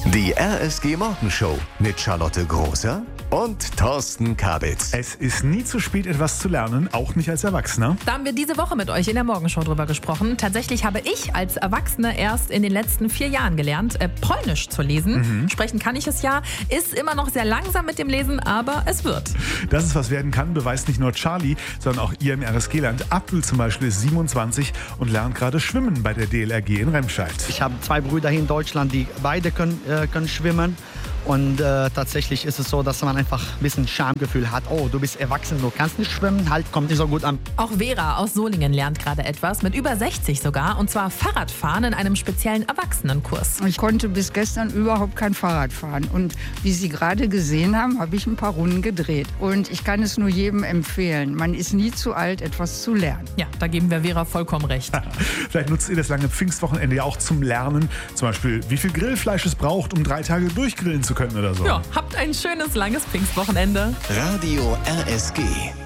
Die RSG Morgenshow mit Charlotte Großer und Thorsten Kabitz. Es ist nie zu spät, etwas zu lernen, auch nicht als Erwachsener. Da haben wir diese Woche mit euch in der Morgenshow drüber gesprochen. Tatsächlich habe ich als Erwachsene erst in den letzten 4 Jahren gelernt, Polnisch zu lesen. Sprechen kann ich es ja, ist immer noch sehr langsam mit dem Lesen, aber es wird. Dass es was werden kann, beweist nicht nur Charlie, sondern auch ihr im RSG-Land. Abdul zum Beispiel ist 27 und lernt gerade Schwimmen bei der DLRG in Remscheid. Ich habe 2 Brüder hier in Deutschland, die beide können schwimmen. Und tatsächlich ist es so, dass man einfach ein bisschen Schamgefühl hat. Oh, du bist erwachsen, du kannst nicht schwimmen, halt, kommt nicht so gut an. Auch Vera aus Solingen lernt gerade etwas, mit über 60 sogar, und zwar Fahrradfahren in einem speziellen Erwachsenenkurs. Ich konnte bis gestern überhaupt kein Fahrrad fahren. Und wie Sie gerade gesehen haben, habe ich ein paar Runden gedreht. Und ich kann es nur jedem empfehlen. Man ist nie zu alt, etwas zu lernen. Ja, da geben wir Vera vollkommen recht. Vielleicht nutzt ihr das lange Pfingstwochenende ja auch zum Lernen. Zum Beispiel, wie viel Grillfleisch es braucht, um 3 Tage durchgrillen zu können oder so. Ja, habt ein schönes, langes Pfingstwochenende. Radio RSG.